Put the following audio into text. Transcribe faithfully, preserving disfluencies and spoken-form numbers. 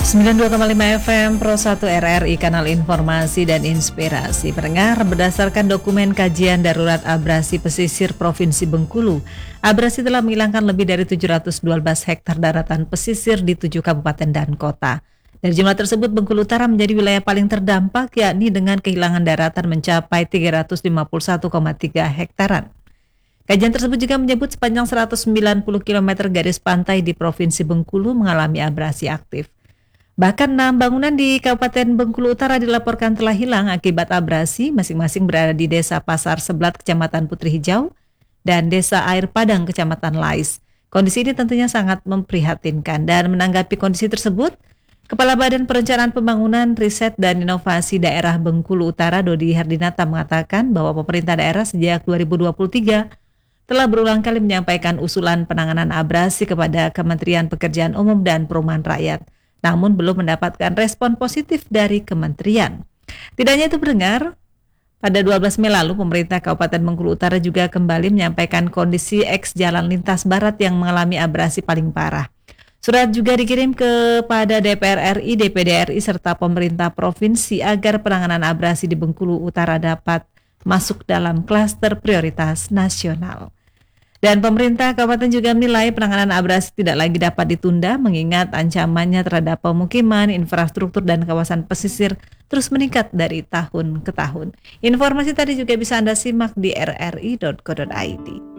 sembilan puluh dua koma lima F M Pro satu R R I, kanal informasi dan inspirasi. Pendengar, berdasarkan dokumen kajian darurat abrasi pesisir Provinsi Bengkulu, abrasi telah menghilangkan lebih dari tujuh ratus dua belas hektar daratan pesisir di tujuh kabupaten dan kota. Dari jumlah tersebut, Bengkulu Utara menjadi wilayah paling terdampak, yakni dengan kehilangan daratan mencapai tiga ratus lima puluh satu koma tiga hektaran. Kajian tersebut juga menyebut sepanjang seratus sembilan puluh kilometer garis pantai di Provinsi Bengkulu mengalami abrasi aktif. Bahkan enam bangunan di Kabupaten Bengkulu Utara dilaporkan telah hilang akibat abrasi, masing-masing berada di Desa Pasar Seblat, Kecamatan Putri Hijau, dan Desa Air Padang, Kecamatan Lais. Kondisi ini tentunya sangat memprihatinkan, dan menanggapi kondisi tersebut, Kepala Badan Perencanaan Pembangunan, Riset dan Inovasi Daerah Bengkulu Utara, Dodi Hardinata, mengatakan bahwa pemerintah daerah sejak dua ribu dua puluh tiga telah berulang kali menyampaikan usulan penanganan abrasi kepada Kementerian Pekerjaan Umum dan Perumahan Rakyat, namun belum mendapatkan respon positif dari kementerian. Tidak hanya itu, pendengar, pada dua belas Mei lalu pemerintah Kabupaten Bengkulu Utara juga kembali menyampaikan kondisi eks Jalan Lintas Barat yang mengalami abrasi paling parah. Surat juga dikirim kepada D P R R I, D P D R I, serta pemerintah provinsi agar penanganan abrasi di Bengkulu Utara dapat masuk dalam klaster prioritas nasional. Dan pemerintah kabupaten juga menilai penanganan abrasi tidak lagi dapat ditunda mengingat ancamannya terhadap pemukiman, infrastruktur, dan kawasan pesisir terus meningkat dari tahun ke tahun. Informasi tadi juga bisa Anda simak di r r i dot co dot i d.